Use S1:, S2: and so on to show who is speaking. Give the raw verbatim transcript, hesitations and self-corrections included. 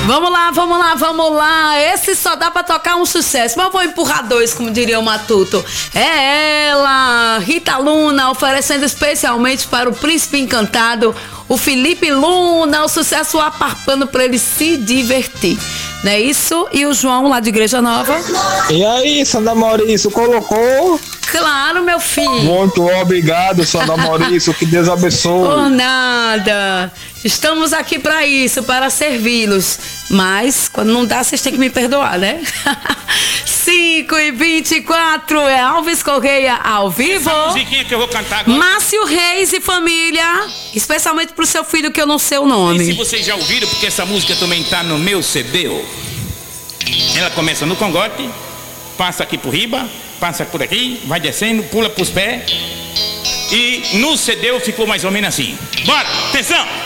S1: Vamos lá, vamos lá, vamos lá. Esse só dá pra tocar um sucesso, mas eu vou empurrar dois, como diria o Matuto. É ela, Rita Luna, oferecendo especialmente para o príncipe encantado, o Felipe Luna, o sucesso aparpando pra ele se divertir. Não é isso? E o João, lá de Igreja Nova.
S2: E aí, Sandra Maurício, colocou?
S1: Claro, meu filho.
S2: Muito obrigado, Sandra Maurício, que Deus abençoe.
S1: Por nada. Estamos aqui para isso, para servi-los. Mas, quando não dá, vocês têm que me perdoar, né? cinco e vinte e quatro é Alves Correia ao vivo.
S3: Essa musiquinha que eu vou cantar agora.
S1: Márcio Reis e família, especialmente pro seu filho que eu não sei o nome.
S3: E se vocês já ouviram, porque essa música também tá no meu C D. Ela começa no congote, passa aqui por riba, passa por aqui, vai descendo, pula pros pés. E no C D ficou mais ou menos assim. Bora, atenção!